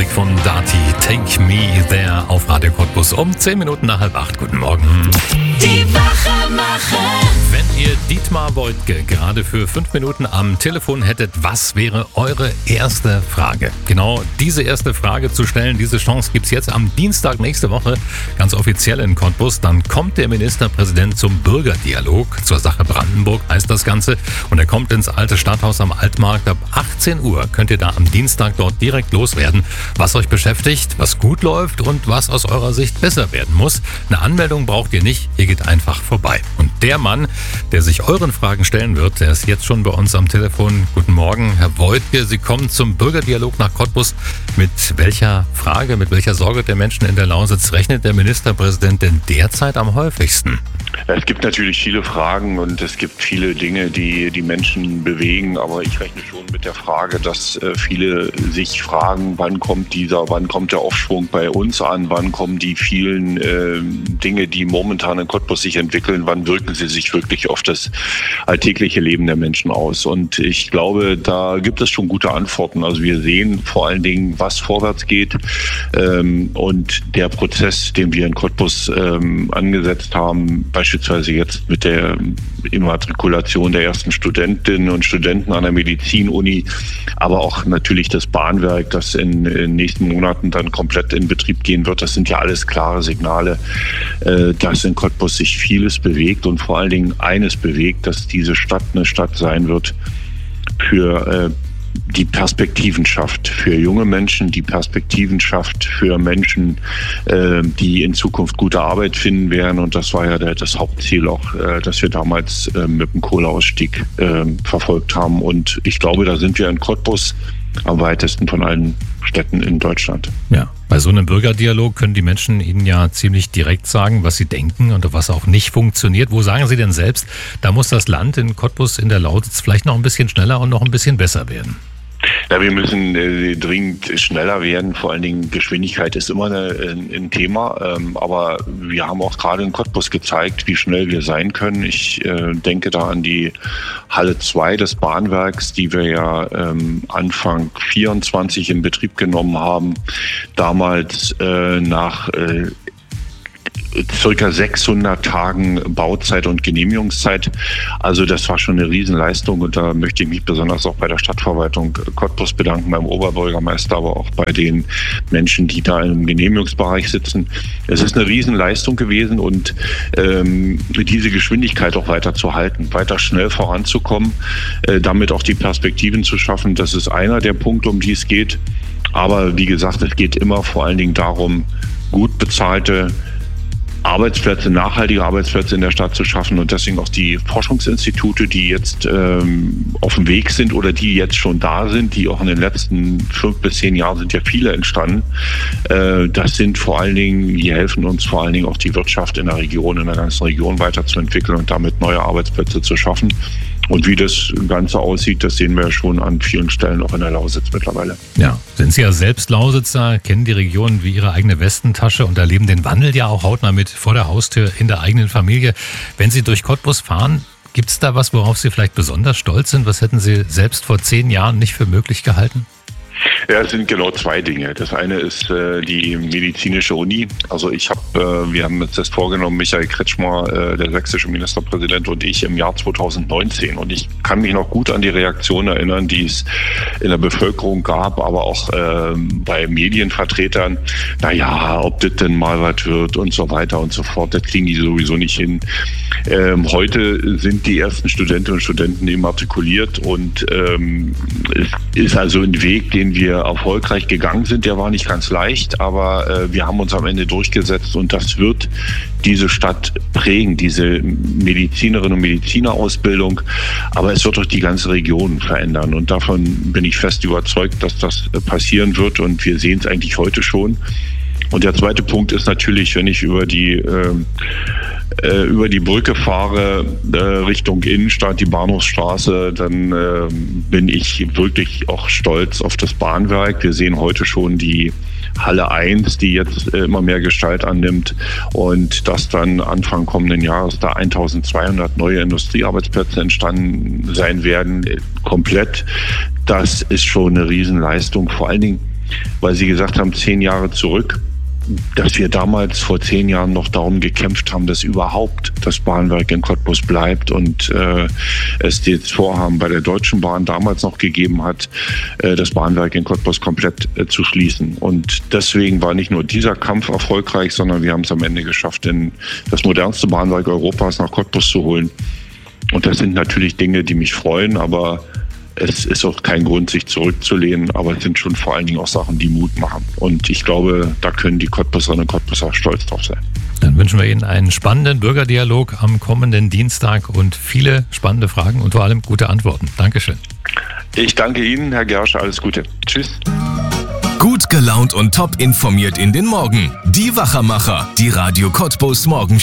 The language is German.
Musik von Dati, Take Me There auf Radio Cottbus um 10 Minuten nach 7:30. Guten Morgen. Die Wachemacher. Wenn ihr Dietmar Beutke gerade für 5 Minuten am Telefon hättet, was wäre eure erste Frage? Genau diese erste Frage zu stellen, diese Chance gibt's jetzt am Dienstag nächste Woche, ganz offiziell in Cottbus. Dann kommt der Ministerpräsident zum Bürgerdialog, zur Sache Brandenburg heißt das Ganze. Und er kommt ins alte Stadthaus am Altmarkt. Ab 18 Uhr könnt ihr da am Dienstag dort direkt loswerden, was euch beschäftigt, was gut läuft und was aus eurer Sicht besser werden muss. Eine Anmeldung braucht ihr nicht, ihr geht einfach vorbei. Und der Mann, der sich euren Fragen stellen wird, der ist jetzt schon bei uns am Telefon. Guten Morgen, Herr Beutke. Sie kommen zum Bürgerdialog nach Cottbus. Mit welcher Frage, mit welcher Sorge der Menschen in der Lausitz rechnet der Ministerpräsident denn derzeit am häufigsten? Es gibt natürlich viele Fragen und es gibt viele Dinge, die die Menschen bewegen, aber ich rechne schon mit der Frage, dass viele sich fragen, wann kommt der Aufschwung bei uns an, wann kommen die vielen Dinge, die momentan in Cottbus sich entwickeln, wann wirken sie sich wirklich auf das alltägliche Leben der Menschen aus. Und ich glaube, da gibt es schon gute Antworten. Also wir sehen vor allen Dingen, was vorwärts geht und der Prozess, den wir in Cottbus angesetzt haben, beispielsweise jetzt mit der Immatrikulation der ersten Studentinnen und Studenten an der Medizinuni, aber auch natürlich das Bahnwerk, das in den nächsten Monaten dann komplett in Betrieb gehen wird. Das sind ja alles klare Signale, dass in Cottbus sich vieles bewegt und vor allen Dingen eines bewegt, dass diese Stadt eine Stadt sein wird für die Perspektiven schafft für junge Menschen, die Perspektiven schafft für Menschen, die in Zukunft gute Arbeit finden werden. Und das war ja das Hauptziel auch, das wir damals mit dem Kohleausstieg verfolgt haben. Und ich glaube, da sind wir in Cottbus am weitesten von allen Städten in Deutschland. Ja, bei so einem Bürgerdialog können die Menschen Ihnen ja ziemlich direkt sagen, was sie denken und was auch nicht funktioniert. Wo sagen Sie denn selbst, da muss das Land in Cottbus in der Lausitz vielleicht noch ein bisschen schneller und noch ein bisschen besser werden? Ja, wir müssen dringend schneller werden. Vor allen Dingen Geschwindigkeit ist immer ein Thema. Aber wir haben auch gerade in Cottbus gezeigt, wie schnell wir sein können. Ich denke da an die Halle 2 des Bahnwerks, die wir ja Anfang 24 in Betrieb genommen haben. Damals nach circa 600 Tagen Bauzeit und Genehmigungszeit. Also das war schon eine Riesenleistung und da möchte ich mich besonders auch bei der Stadtverwaltung Cottbus bedanken, beim Oberbürgermeister, aber auch bei den Menschen, die da im Genehmigungsbereich sitzen. Es ist eine Riesenleistung gewesen und diese Geschwindigkeit auch weiter zu halten, weiter schnell voranzukommen, damit auch die Perspektiven zu schaffen. Das ist einer der Punkte, um die es geht. Aber wie gesagt, es geht immer vor allen Dingen darum, gut bezahlte Arbeitsplätze, nachhaltige Arbeitsplätze in der Stadt zu schaffen und deswegen auch die Forschungsinstitute, die jetzt auf dem Weg sind oder die jetzt schon da sind, die auch in den letzten 5 bis 10 Jahren sind ja viele entstanden. Das sind vor allen Dingen, die helfen uns vor allen Dingen auch die Wirtschaft in der Region, in der ganzen Region weiterzuentwickeln und damit neue Arbeitsplätze zu schaffen. Und wie das Ganze aussieht, das sehen wir ja schon an vielen Stellen auch in der Lausitz mittlerweile. Ja, sind Sie ja selbst Lausitzer, kennen die Region wie Ihre eigene Westentasche und erleben den Wandel ja auch hautnah mit vor der Haustür in der eigenen Familie. Wenn Sie durch Cottbus fahren, gibt es da was, worauf Sie vielleicht besonders stolz sind? Was hätten Sie selbst vor 10 Jahren nicht für möglich gehalten? Ja, es sind genau 2 Dinge. Das eine ist die medizinische Uni. Also wir haben uns das vorgenommen, Michael Kretschmer, der sächsische Ministerpräsident und ich im Jahr 2019. Und ich kann mich noch gut an die Reaktion erinnern, die es in der Bevölkerung gab, aber auch bei Medienvertretern. Naja, ob das denn mal was wird und so weiter und so fort, das kriegen die sowieso nicht hin. Heute sind die ersten Studentinnen und Studenten immatrikuliert und es ist also ein Weg, den wir erfolgreich gegangen sind. Der war nicht ganz leicht, aber wir haben uns am Ende durchgesetzt und das wird diese Stadt prägen, diese Medizinerinnen und Medizinerausbildung, aber es wird auch die ganze Region verändern und davon bin ich fest überzeugt, dass das passieren wird und wir sehen es eigentlich heute schon. Und der zweite Punkt ist natürlich, wenn ich über die Brücke fahre Richtung Innenstadt, die Bahnhofsstraße, dann bin ich wirklich auch stolz auf das Bahnwerk. Wir sehen heute schon die Halle 1, die jetzt immer mehr Gestalt annimmt und dass dann Anfang kommenden Jahres da 1200 neue Industriearbeitsplätze entstanden sein werden, komplett. Das ist schon eine Riesenleistung. Vor allen Dingen weil Sie gesagt haben, 10 Jahre zurück, dass wir damals vor 10 Jahren noch darum gekämpft haben, dass überhaupt das Bahnwerk in Cottbus bleibt und es das Vorhaben bei der Deutschen Bahn damals noch gegeben hat, das Bahnwerk in Cottbus komplett zu schließen. Und deswegen war nicht nur dieser Kampf erfolgreich, sondern wir haben es am Ende geschafft, das modernste Bahnwerk Europas nach Cottbus zu holen. Und das sind natürlich Dinge, die mich freuen, aber es ist auch kein Grund, sich zurückzulehnen, aber es sind schon vor allen Dingen auch Sachen, die Mut machen. Und ich glaube, da können die Cottbusserinnen und Cottbusser stolz drauf sein. Dann wünschen wir Ihnen einen spannenden Bürgerdialog am kommenden Dienstag und viele spannende Fragen und vor allem gute Antworten. Dankeschön. Ich danke Ihnen, Herr Gersch. Alles Gute. Tschüss. Gut gelaunt und top informiert in den Morgen. Die Wachermacher, die Radio Cottbus Morgenshow.